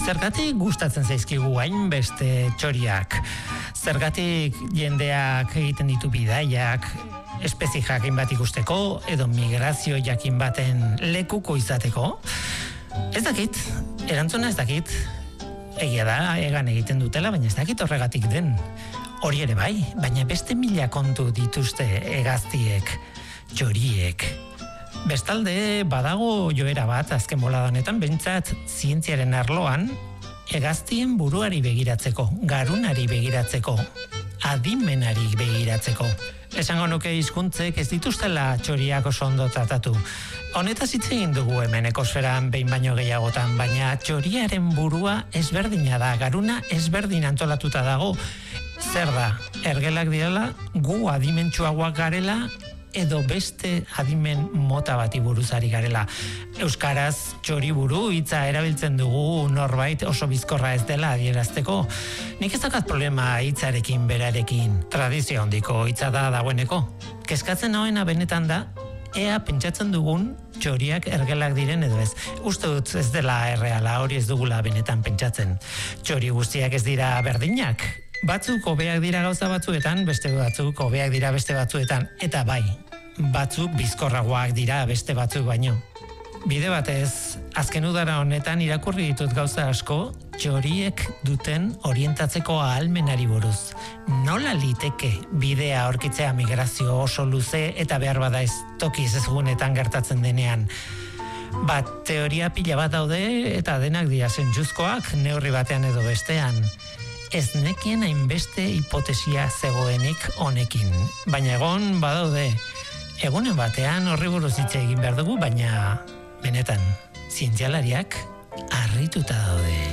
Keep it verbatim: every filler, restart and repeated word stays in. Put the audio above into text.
Zergatik gustatzen zaizkigu hainbeste txoriak? Zergatik jendeak egiten ditu bidaiak, espezie jakin bat ikusteko edo migrazio jakin baten lekuko izateko? Ez dakit, erantzuna ez dakit. Egia da, egan egiten dutela, baina ez dakit horregatik den. Hori ere bai, baina beste mila kontu dituzte hegaztiek, txoriek. Bestalde, badago joera bat azken bolada honetan, behintzat zientziaren arloan, hegaztien buruari begiratzeko, garunari begiratzeko, adimenari begiratzeko. Esango nuke hizkuntzek ez dituztela txoriak oso ondo tratatu. Honetaz hitz egin dugu hemen ekosferan behin baino gehiagotan, baina txoriaren burua ezberdina da, garuna ezberdin antolatuta dago. Zer da, ergelak direla, gu adimentsuagoak garela, edo beste adimen mota bati buruzari garela. Euskaraz txoriburu hitza erabiltzen dugu norbait oso bizkorra ez dela adierazteko. Nik ez dakat problema hitzarekin berarekin. Tradizio handiko hitza da dagoeneko. Kezkatzen nauena benetan da, ea pentsatzen dugun txoriak ergelak diren edo ez. Uste dut ez dela erreala, hori ez dugula benetan pentsatzen. Txori guztiak ez dira berdinak. Batzuk hobeak dira gauza batzuetan, beste batzuk hobeak dira beste batzuetan, eta bai, batzuk bizkorragoak dira beste batzuk baino. Bide batez, azken udara honetan irakurri ditut gauza asko, txoriek duten orientatzeko ahalmenari buruz. Nola liteke bidea aurkitzea migrazio oso luze eta behar bada ez tokiz ezugunetan gertatzen denean? Bat, teoria pila bat daude eta denak dira zentzuzkoak neurri batean edo bestean. Ez nekien hainbeste hipotesia zegoenik honekin. Baina egon badaude. Egunen batean horri buruz hitz egin behar dugu, baina benetan, zientzialariak harrituta daude.